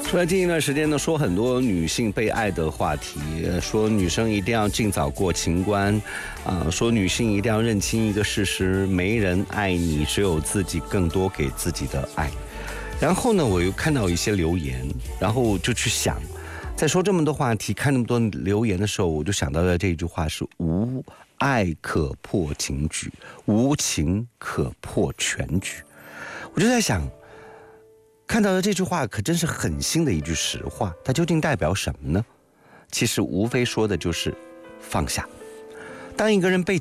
出来近一段时间呢，说很多女性被爱的话题，说女生一定要尽早过情关，说女性一定要认清一个事实，没人爱你，只有自己更多给自己的爱。然后呢，我又看到一些留言，然后就去想，在说这么多话题，看那么多留言的时候，我就想到了这句话是无爱可破情局，无情可破全局。我就在想，看到的这句话可真是狠心的一句实话，它究竟代表什么呢？其实无非说的就是放下。当一个人被